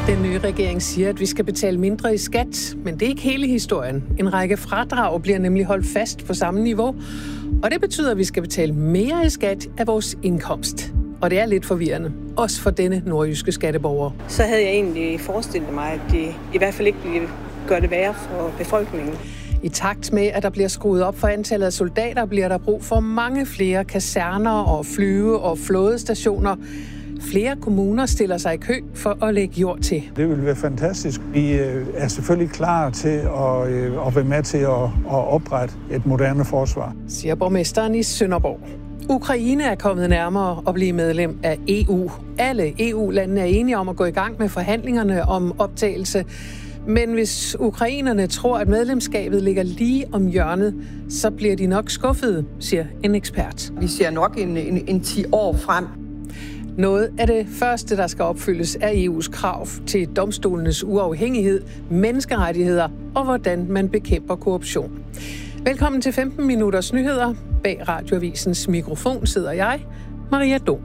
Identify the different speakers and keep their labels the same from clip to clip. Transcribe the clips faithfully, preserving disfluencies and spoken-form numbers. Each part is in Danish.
Speaker 1: Den nye regering siger, at vi skal betale mindre i skat, men det er ikke hele historien. En række fradrag bliver nemlig holdt fast på samme niveau, og det betyder, at vi skal betale mere i skat af vores indkomst. Og det er lidt forvirrende, også for denne nordjyske skatteborger.
Speaker 2: Så havde jeg egentlig forestillet mig, at det i hvert fald ikke ville gøre det værre for befolkningen.
Speaker 1: I takt med, at der bliver skruet op for antallet af soldater, bliver der brug for mange flere kaserner og flyve- og flådestationer. Flere kommuner stiller sig i kø for at lægge jord til.
Speaker 3: Det vil være fantastisk. Vi er selvfølgelig klar til at, at være med til at, at oprette et moderne forsvar,
Speaker 1: siger borgmesteren i Sønderborg. Ukraine er kommet nærmere at blive medlem af E U. Alle E U-landene er enige om at gå i gang med forhandlingerne om optagelse. Men hvis ukrainerne tror, at medlemskabet ligger lige om hjørnet, så bliver de nok skuffede, siger en ekspert.
Speaker 4: Vi ser nok en, en, en ti år frem.
Speaker 1: Noget af det første, der skal opfyldes, er E U's krav til domstolenes uafhængighed, menneskerettigheder og hvordan man bekæmper korruption. Velkommen til femten minutters nyheder. Bag Radioavisens mikrofon sidder jeg, Maria Dom.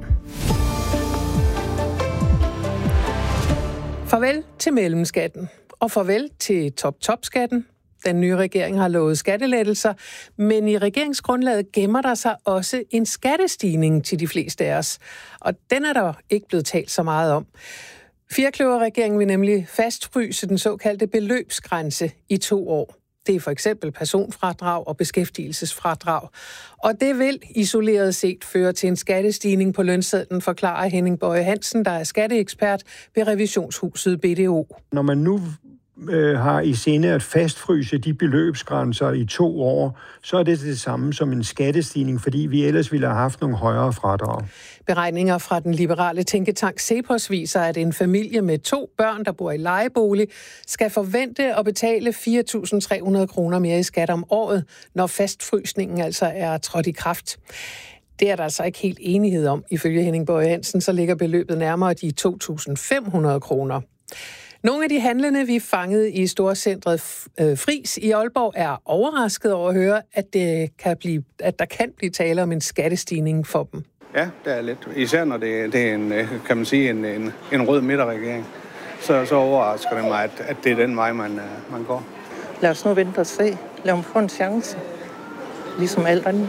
Speaker 1: Farvel til mellemskatten, og farvel til top-top-skatten. Den nye regering har lovet skattelettelser, men i regeringsgrundlaget gemmer der sig også en skattestigning til de fleste af os. Og den er der ikke blevet talt så meget om. Firkløverregeringen vil nemlig fastfryse den såkaldte beløbsgrænse i to år. Det er for eksempel personfradrag og beskæftigelsesfradrag. Og det vil isoleret set føre til en skattestigning på lønsedlen, forklarer Henning Bøje Hansen, der er skatteekspert ved revisionshuset B D O.
Speaker 5: Når man nu øh, har i sinde at fastfryse de beløbsgrænser i to år, så er det det samme som en skattestigning, fordi vi ellers ville have haft nogle højere fradrag.
Speaker 1: Beregninger fra den liberale tænketank Cepos viser, at en familie med to børn, der bor i lejebolig, skal forvente at betale fire tusind tre hundrede kroner mere i skat om året, når fastfrysningen altså er trådt i kraft. Det er der altså ikke helt enighed om. Ifølge Henning Bøje Hansen, så ligger beløbet nærmere de to tusind fem hundrede kroner. Nogle af de handlende, vi fangede i storcentret Friis i Aalborg, er overrasket over at høre, at, det kan blive, at der kan blive tale om en skattestigning for dem.
Speaker 6: Ja, det er lidt. Især når det, det er en, kan man sige, en, en, en rød midterregering. Så, så overrasker det mig, at, at det er den vej, man, man går.
Speaker 4: Lad os nu vente og se. Lad mig få en chance. Ligesom alt andet.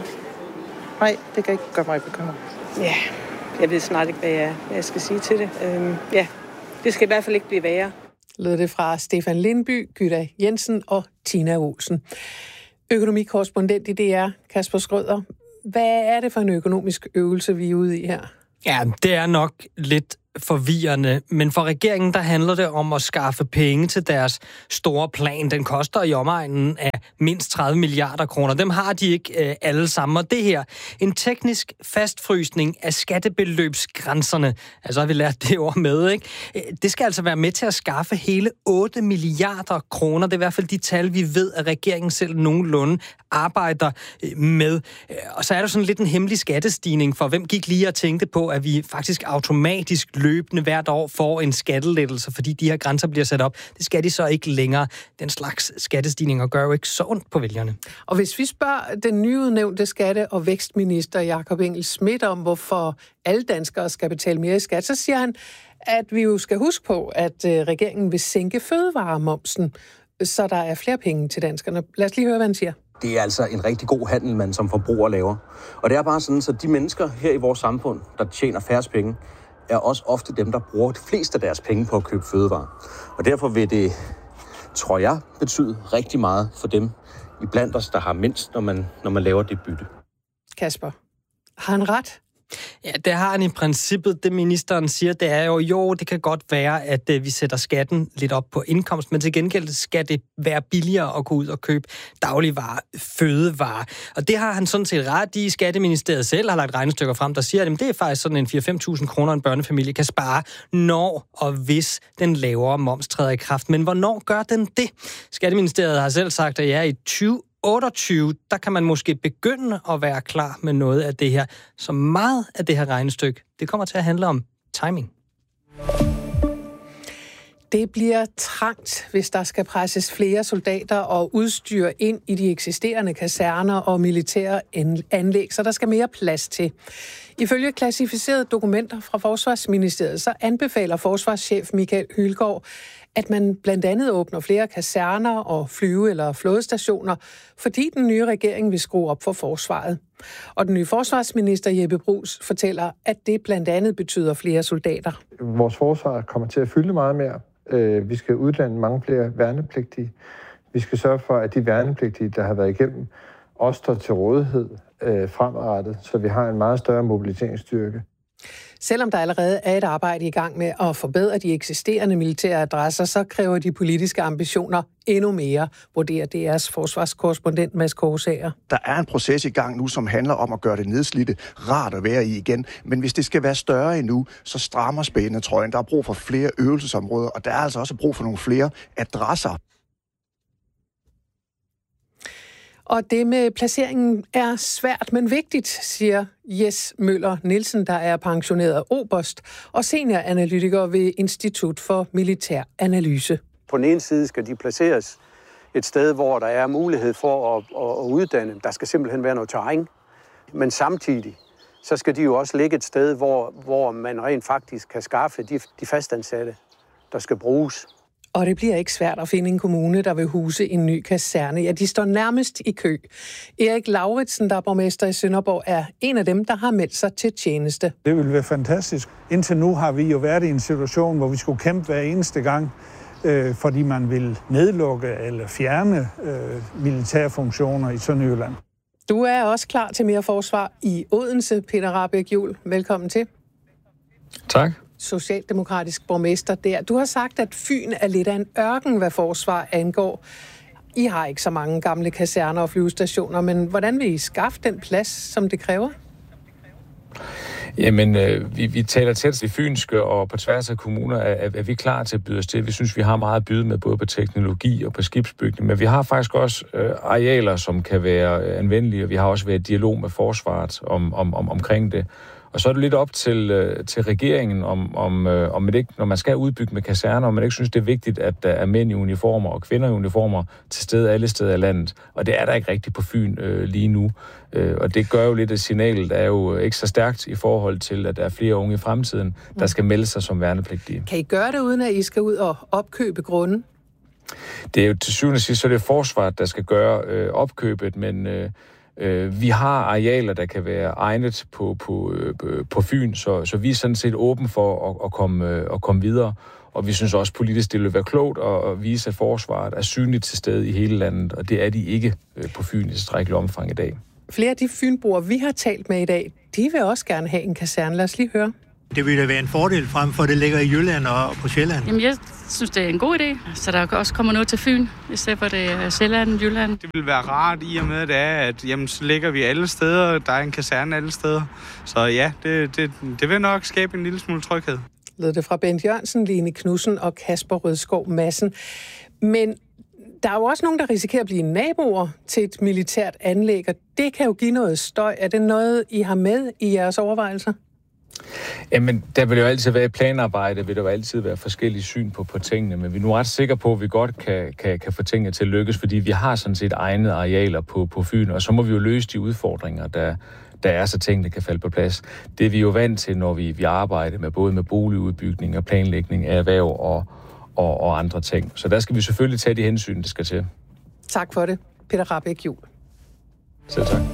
Speaker 4: Nej, det kan ikke gøre mig bekymret.
Speaker 2: Ja, jeg ved snart ikke, hvad jeg, hvad jeg skal sige til det. Øhm, ja, det skal i hvert fald ikke blive værre.
Speaker 1: Lød det fra Stefan Lindby, Gyda Jensen og Tina Olsen. Økonomikorrespondent i D R, Kasper Skrøder. Hvad er det for en økonomisk øvelse, vi er ude i her?
Speaker 7: Ja, det er nok lidt forvirrende, men for regeringen, der handler det om at skaffe penge til deres store plan. Den koster i omegnen af mindst tredive milliarder kroner. Dem har de ikke øh, alle sammen. Og det her, en teknisk fastfrysning af skattebeløbsgrænserne, altså har vi lært det ord med, ikke? Det skal altså være med til at skaffe hele otte milliarder kroner. Det er i hvert fald de tal, vi ved, at regeringen selv nogenlunde arbejder med. Og så er der sådan lidt en hemmelig skattestigning, for hvem gik lige og tænkte på, at vi faktisk automatisk løbende hvert år får en skattelettelse, fordi de her grænser bliver sat op. Det skal de så ikke længere. Den slags skattestigninger gør jo ikke så ondt på vælgerne.
Speaker 1: Og hvis vi spørger den nyudnævnte skatte- og vækstminister Jakob Engel-Schmidt om, hvorfor alle danskere skal betale mere i skat, så siger han, at vi jo skal huske på, at regeringen vil sænke fødevaremomsen, så der er flere penge til danskerne. Lad os lige høre, hvad han siger.
Speaker 8: Det er altså en rigtig god handel, man som forbruger laver. Og det er bare sådan, så de mennesker her i vores samfund, der tjener færrest penge, er også ofte dem, der bruger de fleste af deres penge på at købe fødevarer. Og derfor vil det, tror jeg, betyde rigtig meget for dem iblandt os, der har mindst, når man, når man laver det bytte.
Speaker 1: Kasper, har han ret?
Speaker 7: Ja, det har han i princippet. Det ministeren siger, det er jo, jo, det kan godt være, at uh, vi sætter skatten lidt op på indkomst, men til gengæld skal det være billigere at gå ud og købe dagligvarer, fødevarer. Og det har han sådan set ret i. Skatteministeriet selv har lagt regnestykker frem, der siger, at det er faktisk sådan en fire til fem tusind kroner, en børnefamilie kan spare, når og hvis den lavere moms træder i kraft. Men hvornår gør den det? Skatteministeriet har selv sagt, at ja, i tyve otteogtyve, der kan man måske begynde at være klar med noget af det her. Så meget af det her regnestykke, det kommer til at handle om timing.
Speaker 1: Det bliver trangt, hvis der skal presses flere soldater og udstyr ind i de eksisterende kaserner og militære anlæg, så der skal mere plads til. Ifølge klassificerede dokumenter fra Forsvarsministeriet, så anbefaler forsvarschef Michael Hylgaard, at man blandt andet åbner flere kaserner og flyve- eller flådestationer, fordi den nye regering vil skrue op for forsvaret. Og den nye forsvarsminister Jeppe Bruus fortæller, at det blandt andet betyder flere soldater.
Speaker 9: Vores forsvar kommer til at fylde meget mere. Vi skal uddanne mange flere værnepligtige. Vi skal sørge for, at de værnepligtige, der har været igennem, også står til rådighed fremadrettet, så vi har en meget større mobiliseringsstyrke.
Speaker 1: Selvom der allerede er et arbejde i gang med at forbedre de eksisterende militære adresser, så kræver de politiske ambitioner endnu mere, vurderer D R's forsvarskorrespondent Mads Korsager.
Speaker 10: Der er en proces i gang nu, som handler om at gøre det nedslidte rart at være i igen. Men hvis det skal være større endnu, så strammer spændetrøjen. Der er brug for flere øvelsesområder, og der er altså også brug for nogle flere adresser.
Speaker 1: Og det med placeringen er svært, men vigtigt, siger Jes Møller Nielsen, der er pensioneret oberst og senioranalytiker ved Institut for Militær Analyse.
Speaker 11: På den ene side skal de placeres et sted, hvor der er mulighed for at, at uddanne. Der skal simpelthen være noget terræn. Men samtidig så skal de jo også ligge et sted, hvor, hvor man rent faktisk kan skaffe de, de fastansatte, der skal bruges.
Speaker 1: Og det bliver ikke svært at finde en kommune, der vil huse en ny kaserne. Ja, de står nærmest i kø. Erik Lauritsen, der er borgmester i Sønderborg, er en af dem, der har meldt sig til tjeneste.
Speaker 3: Det vil være fantastisk. Indtil nu har vi jo været i en situation, hvor vi skulle kæmpe hver eneste gang, øh, fordi man vil nedlukke eller fjerne øh, militære funktioner i Sønderjylland.
Speaker 1: Du er også klar til mere forsvar i Odense, Peter Rahbæk Juhl. Velkommen til.
Speaker 12: Tak.
Speaker 1: Socialdemokratisk borgmester der. Du har sagt, at Fyn er lidt af en ørken, hvad forsvar angår. I har ikke så mange gamle kaserner og flyvestationer, men hvordan vil I skaffe den plads, som det kræver?
Speaker 12: Jamen, øh, vi, vi taler tæt i fynske, og på tværs af kommuner er, er vi klar til at byde os til. Vi synes, vi har meget at byde med, både på teknologi og på skibsbygning, men vi har faktisk også øh, arealer, som kan være anvendelige, og vi har også været i dialog med forsvaret om, om, om, omkring det. Og så er det lidt op til, øh, til regeringen, om, om, øh, om man ikke, når man skal udbygge med kaserner, om man ikke synes, det er vigtigt, at der er mænd i uniformer og kvinder i uniformer til stede alle steder i landet. Og det er der ikke rigtigt på Fyn øh, lige nu. Øh, og det gør jo lidt, at signalet er jo ikke så stærkt i forhold til, at der er flere unge i fremtiden, der skal melde sig som værnepligtige.
Speaker 1: Kan I gøre det, uden at I skal ud og opkøbe grunden?
Speaker 12: Det er jo til syvende og sidst, så det er forsvaret, der skal gøre øh, opkøbet, men... Øh, Vi har arealer, der kan være egnet på, på, på Fyn, så, så vi er sådan set åbne for at, at, komme, at komme videre. Og vi synes også politisk, det vil være klogt at vise, at forsvaret er synligt til stede i hele landet, og det er de ikke på Fyn i tilstrækkelig omfang i dag.
Speaker 1: Flere af de fynboere, vi har talt med i dag, de vil også gerne have en kaserne. Lad os lige høre.
Speaker 13: Det ville da være en fordel frem for, det ligger i Jylland og på Sjælland.
Speaker 14: Jamen, jeg synes, det er en god idé, så der også kommer noget til Fyn, i stedet for det er Sjælland, Jylland.
Speaker 6: Det vil være rart i og med, at det er, at jamen, så ligger vi alle steder, der er en kaserne alle steder. Så ja, det, det, det vil nok skabe en lille smule tryghed.
Speaker 1: Lød det fra Bent Jørgensen, Line Knudsen og Kasper Rødskov Madsen. Men der er jo også nogen, der risikerer at blive naboer til et militært anlæg, og det kan jo give noget støj. Er det noget, I har med i jeres overvejelser?
Speaker 12: Jamen, der vil jo altid være planarbejde, vil der jo altid være forskellige syn på, på tingene, men vi er nu ret sikre på, at vi godt kan, kan, kan få tingene til at lykkes, fordi vi har sådan set egne arealer på, på Fyn, og så må vi jo løse de udfordringer, der, der er, så tingene kan falde på plads. Det er vi jo vant til, når vi, vi arbejder med både med boligudbygning og planlægning af erhverv og, og, og andre ting. Så der skal vi selvfølgelig tage de hensyn, det skal til.
Speaker 1: Tak for det, Peter Rahbæk Juhl.
Speaker 12: Selv tak.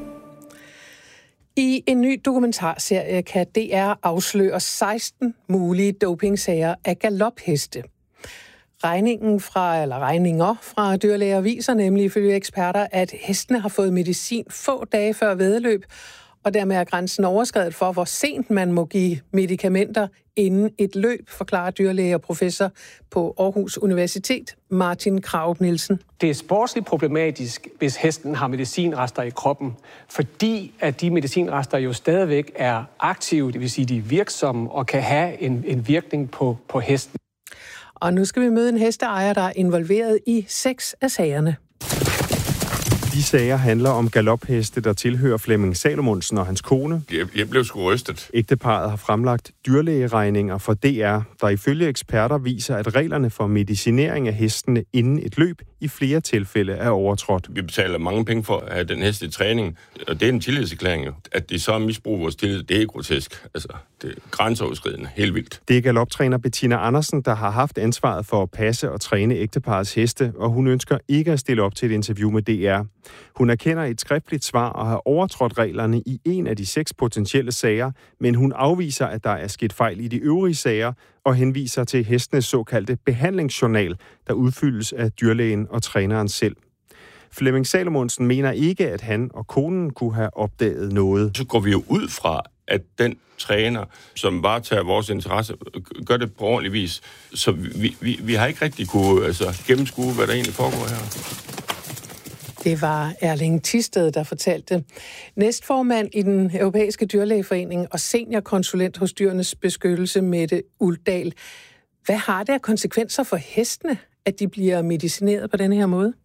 Speaker 1: I en ny dokumentarserie kan D R afsløre seksten mulige dopingsager af galopheste. Regningen fra, eller regninger fra dyrlæger viser nemlig ifølge eksperter, at hestene har fået medicin få dage før væddeløb, og dermed er grænsen overskredet for, hvor sent man må give medicamenter inden et løb, forklarer dyrlæge og professor på Aarhus Universitet, Martin Krarup Nielsen.
Speaker 15: Det er sportsligt problematisk, hvis hesten har medicinrester i kroppen, fordi at de medicinrester jo stadigvæk er aktive, det vil sige, de er virksomme og kan have en, en virkning på, på hesten.
Speaker 1: Og nu skal vi møde en hesteejer, der er involveret i seks af sagerne.
Speaker 16: De sager handler om galopheste, der tilhører Flemming Salomonsen og hans kone.
Speaker 17: Jeg, jeg blev sgu rystet.
Speaker 16: Ægteparret har fremlagt dyrlægeregninger for D R, der ifølge eksperter viser, at reglerne for medicinering af hestene inden et løb i flere tilfælde er overtrådt.
Speaker 17: Vi betaler mange penge for at have den hest i træning, og det er en tillidserklæring jo. At de så misbruger vores tillid, det er grotesk. Altså, det er grænseoverskridende, helt vildt.
Speaker 16: Det er galoptræner Bettina Andersen, der har haft ansvaret for at passe og træne ægteparrets heste, og hun ønsker ikke at stille op til et interview med D R. Hun erkender i et skriftligt svar at have overtrådt reglerne i en af de seks potentielle sager, men hun afviser, at der er sket fejl i de øvrige sager, og henviser til hestenes såkaldte behandlingsjournal, der udfyldes af dyrlægen og træneren selv. Flemming Salomonsen mener ikke, at han og konen kunne have opdaget noget.
Speaker 17: Så går vi jo ud fra, at den træner, som varetager vores interesse, gør det på ordentlig vis. Så vi, vi, vi har ikke rigtig kunne altså, gennemskue, hvad der egentlig foregår her.
Speaker 1: Det var Erling Thisted, der fortalte. Næstformand i den europæiske dyrlægeforening og seniorkonsulent hos Dyrenes Beskyttelse, Mette Uldal. Hvad har det af konsekvenser for hestene, at de bliver medicineret på denne her måde?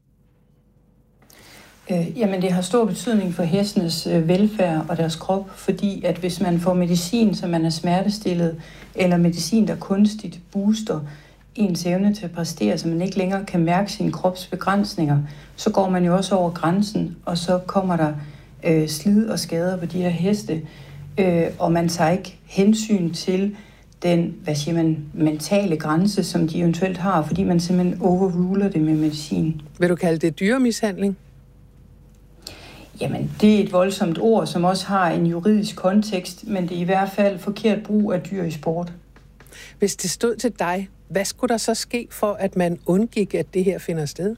Speaker 18: Øh, jamen, det har stor betydning for hestenes øh, velfærd og deres krop, fordi at hvis man får medicin, så man er smertestillet, eller medicin, der kunstigt booster ens evne til at præstere, så man ikke længere kan mærke sine kropsbegrænsninger, så går man jo også over grænsen, og så kommer der øh, slid og skader på de her heste, øh, og man tager ikke hensyn til den, hvad siger man, mentale grænse, som de eventuelt har, fordi man simpelthen overruler det med medicin.
Speaker 1: Vil du kalde det dyremishandling?
Speaker 18: Jamen, det er et voldsomt ord, som også har en juridisk kontekst, men det er i hvert fald forkert brug af dyr i sport.
Speaker 1: Hvis det stod til dig, hvad skulle der så ske for, at man undgik, at det her finder sted?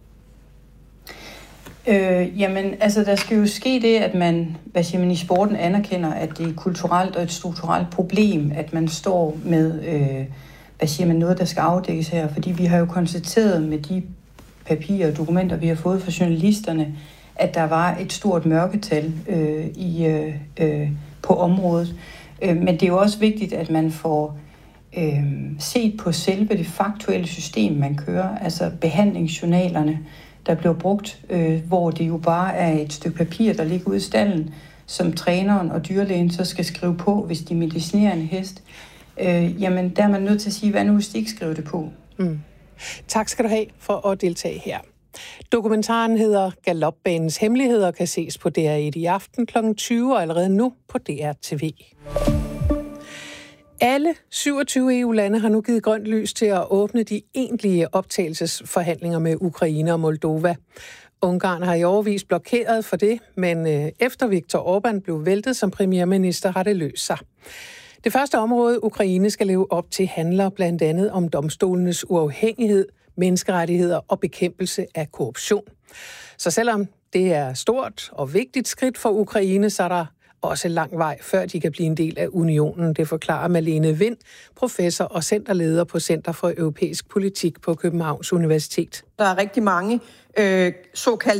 Speaker 18: Øh, jamen, altså, der skal jo ske det, at man, hvad siger man, i sporten anerkender, at det er et kulturelt og et strukturelt problem, at man står med, øh, hvad siger man, noget, der skal afdækkes her. Fordi vi har jo konstateret med de papirer og dokumenter, vi har fået fra journalisterne, at der var et stort mørketal øh, i, øh, øh, på området. Øh, men det er jo også vigtigt, at man får øh, set på selve det faktuelle system, man kører, altså behandlingsjournalerne, der bliver brugt, øh, hvor det jo bare er et stykke papir, der ligger ude i stallen, som træneren og dyrlægen så skal skrive på, hvis de medicinerer en hest. Øh, jamen, der er man nødt til at sige, hvad nu hvis de ikke skriver det på?
Speaker 1: Mm. Tak skal du have for at deltage her. Dokumentaren hedder Galopbanens Hemmeligheder, kan ses på D R et i aften klokken tyve og allerede nu på D R T V. Alle syvogtyve E U-lande har nu givet grønt lys til at åbne de egentlige optagelsesforhandlinger med Ukraine og Moldova. Ungarn har i årevis blokeret for det, men efter Viktor Orbán blev væltet som premierminister, har det løst sig. Det første område, Ukraine skal leve op til, handler blandt andet om domstolenes uafhængighed, menneskerettigheder og bekæmpelse af korruption. Så selvom det er stort og vigtigt skridt for Ukraine, så er der også lang vej, før de kan blive en del af unionen. Det forklarer Malene Vind, professor og centerleder på Center for Europæisk Politik på Københavns Universitet.
Speaker 19: Der er rigtig mange øh, såkaldte